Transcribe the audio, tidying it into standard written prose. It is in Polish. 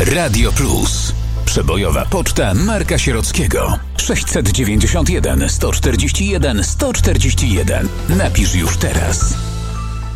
Radio Plus. Przebojowa poczta Marka Sierockiego. 691 141 141. Napisz już teraz.